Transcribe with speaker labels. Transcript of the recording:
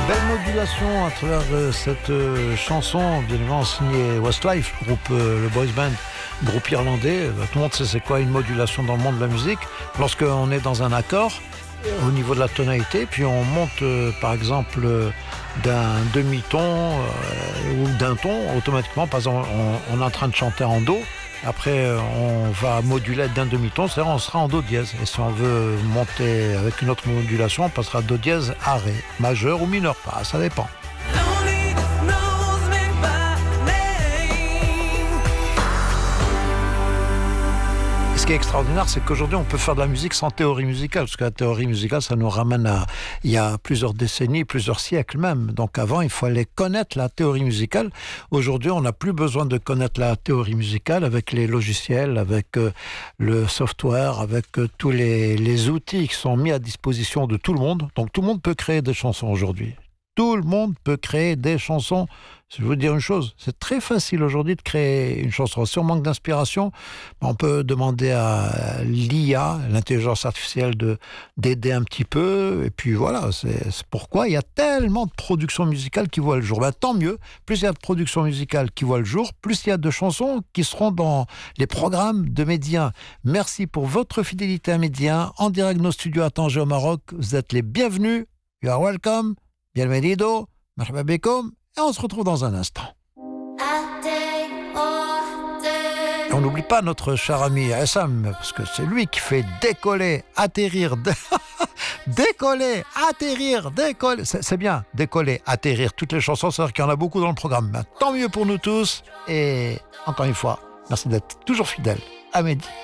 Speaker 1: Belle modulation à travers cette chanson, bien évidemment signée Westlife, groupe, le boys band, groupe irlandais. Tout le monde sait c'est quoi une modulation dans le monde de la musique. Lorsqu'on est dans un accord, au niveau de la tonalité, puis on monte par exemple d'un demi-ton ou d'un ton, automatiquement, par exemple, on est en train de chanter en Do. Après, on va moduler d'un demi-ton, c'est-à-dire on sera en Do dièse. Et si on veut monter avec une autre modulation, on passera Do dièse à Ré, majeur ou mineur, ça dépend. Ce qui est extraordinaire, c'est qu'aujourd'hui, on peut faire de la musique sans théorie musicale, parce que la théorie musicale, ça nous ramène à il y a plusieurs décennies, plusieurs siècles même. Donc avant, il fallait connaître la théorie musicale. Aujourd'hui, on n'a plus besoin de connaître la théorie musicale avec les logiciels, avec le software, avec tous les outils qui sont mis à disposition de tout le monde. Donc tout le monde peut créer des chansons aujourd'hui. Tout le monde peut créer des chansons. Je veux dire une chose, c'est très facile aujourd'hui de créer une chanson. Si on manque d'inspiration, on peut demander à l'IA, l'intelligence artificielle, d'aider un petit peu. Et puis voilà, c'est pourquoi il y a tellement de productions musicales qui voient le jour. Tant mieux, plus il y a de productions musicales qui voient le jour, plus il y a de chansons qui seront dans les programmes de Média. Merci pour votre fidélité à Média. En direct de nos studios à Tanger au Maroc, vous êtes les bienvenus. You are welcome. Bienvenido. Marhaba bekoum. Et on se retrouve dans un instant. Et on n'oublie pas notre cher ami Assam, parce que c'est lui qui fait décoller, atterrir, décoller, atterrir, décoller. C'est bien, décoller, atterrir. Toutes les chansons, c'est-à-dire qu'il y en a beaucoup dans le programme. Tant mieux pour nous tous. Et encore une fois, merci d'être toujours fidèle à Mehdi.